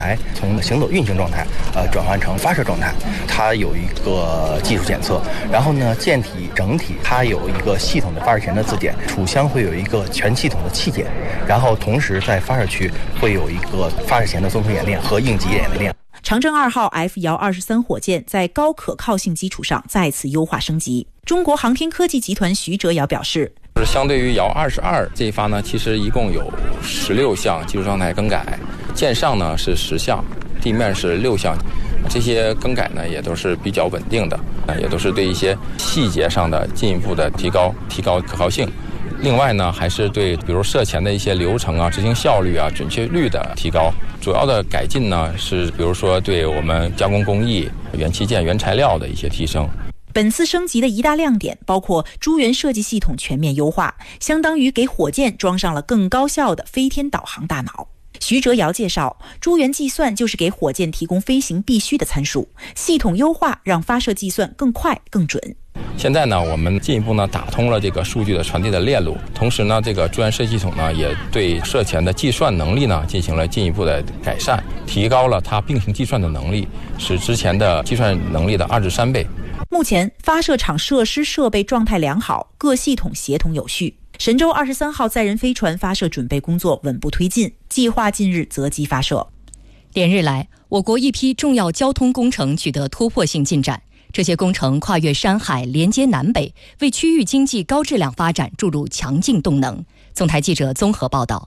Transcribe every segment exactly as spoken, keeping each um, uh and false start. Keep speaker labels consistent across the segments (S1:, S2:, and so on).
S1: 哎，从行走运行状态，呃，转换成发射状态，它有一个技术检测。然后呢，舰体整体它有一个系统的发射前的自检，储箱会有一个全系统的气检，然后同时在发射区会有一个发射前的综合演练和应急演练。
S2: 长征二号 F 遥二十三火箭在高可靠性基础上再次优化升级。中国航天科技集团徐哲尧表示，
S3: 相对于遥二十二这一发呢，其实一共有十六项技术状态更改，舰上呢是十项，地面是六项，这些更改呢也都是比较稳定的，也都是对一些细节上的进一步的提高，提高可靠性。另外呢，还是对比如射前的一些流程啊、执行效率啊、准确率的提高。主要的改进呢是比如说对我们加工工艺、元器件、原材料的一些提升。
S2: 本次升级的一大亮点包括诸元设计系统全面优化，相当于给火箭装上了更高效的飞天导航大脑。徐哲尧介绍，诸元计算就是给火箭提供飞行必须的参数，系统优化让发射计算更快更准。
S3: 现在呢，我们进一步呢打通了这个数据的传递的链路，同时呢，这个诸元设计系统呢也对射前的计算能力呢进行了进一步的改善，提高了它并行计算的能力，使之前的计算能力的二至三倍。
S2: 目前发射场设施设备状态良好，各系统协同有序。神舟二十三号载人飞船发射准备工作稳步推进，计划近日择机发射。
S4: 连日来，我国一批重要交通工程取得突破性进展，这些工程跨越山海，连接南北，为区域经济高质量发展注入强劲动能。总台记者综合报道。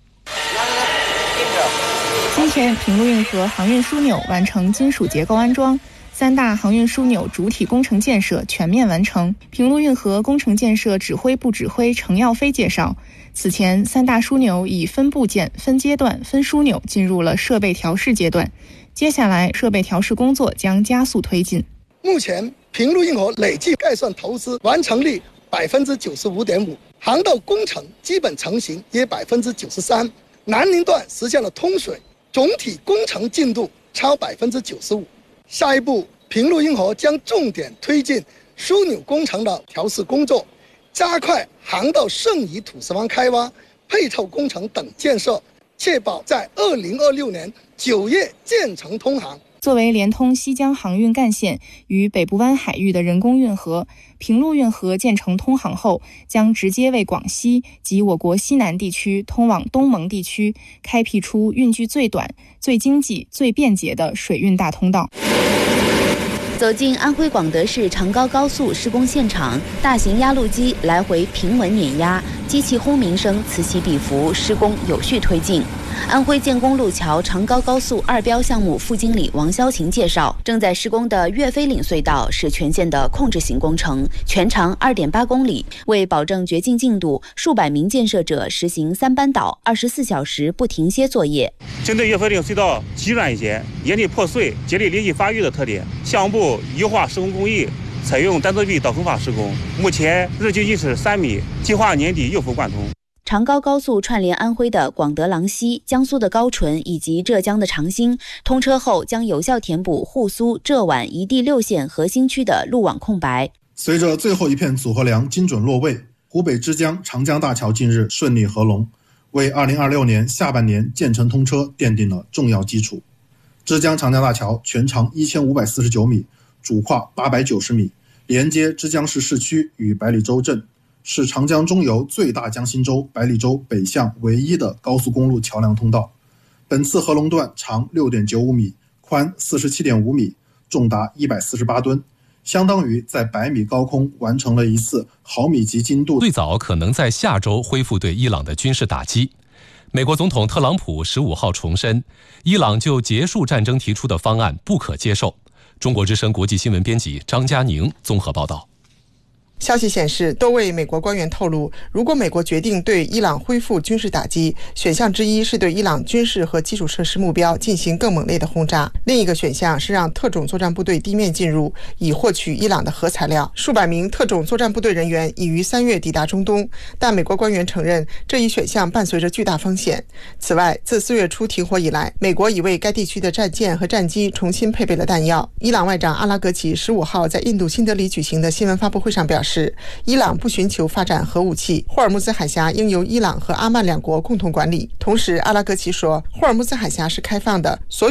S5: 今天，平陆运河航运枢纽完成金属结构安装，三大航运枢纽主体工程建设全面完成。平陆运河工程建设指挥部指挥程耀飞介绍，此前三大枢纽以分部件、分阶段、分枢纽进入了设备调试阶段，接下来设备调试工作将加速推进。
S6: 目前平陆运河累计概算投资完成率百分之九十五点五，航道工程基本成型约百分之九十三，南宁段实现了通水，总体工程进度超百分之九十五。下一步，平陆运河将重点推进枢纽工程的调试工作，加快航道剩余土石方开挖、配套工程等建设，确保在二零二六年九月建成通航。
S5: 作为连通西江航运干线与北部湾海域的人工运河，平陆运河建成通航后，将直接为广西及我国西南地区通往东盟地区开辟出运距最短、最经济、最便捷的水运大通道。
S7: 走进安徽广德市长高高速施工现场，大型压路机来回平稳碾压，机器轰鸣声此起彼伏，施工有序推进。安徽建工路桥长高高速二标项目副经理王潇琴介绍，正在施工的岳飞岭隧道是全线的控制型工程，全长 二点八公里。为保证掘进进度，数百名建设者实行三班倒，二十四小时不停歇作业。
S8: 针对岳飞岭隧道极软一些、岩体破碎、节理连续发育的特点，项目部优化施工工艺，采用单侧壁导坑法施工，目前日均一尺三米，计划年底右幅贯通。
S7: 长高高速串联安徽的广德郎西、江苏的高淳以及浙江的长兴，通车后将有效填补沪苏、浙皖一地六县核心区的路网空白。
S9: 随着最后一片组合梁精准落位，湖北之江长江大桥近日顺利合龙，为二零二六年下半年建成通车奠定了重要基础。之江长江大桥全长一千五百四十九米，主跨八百九十米，连接之江市市区与百里洲镇，是长江中游最大江心洲百里洲北向唯一的高速公路桥梁通道。本次合龙段长 六点九五米，宽 四十七点五米，重达一百四十八吨，相当于在百米高空完成了一次毫米级精度。
S10: 最早可能在下周恢复对伊朗的军事打击。美国总统特朗普十五号重申，伊朗就结束战争提出的方案不可接受。中国之声国际新闻编辑张佳宁综合报道。
S11: 消息显示，多位美国官员透露，如果美国决定对伊朗恢复军事打击，选项之一是对伊朗军事和基础设施目标进行更猛烈的轰炸，另一个选项是让特种作战部队地面进入，以获取伊朗的核材料。数百名特种作战部队人员已于三月抵达中东，但美国官员承认这一选项伴随着巨大风险。此外，自四月初停火以来，美国已为该地区的战舰和战机重新配备了弹药。伊朗外长阿拉格齐十五号在印度新德里举行的新闻发布会上表示， 示，伊朗不寻求发展核武器，霍尔木兹海峡应由伊朗和阿曼两国共同管理。同时，阿拉格齐说，霍尔木兹海峡是开放的，所有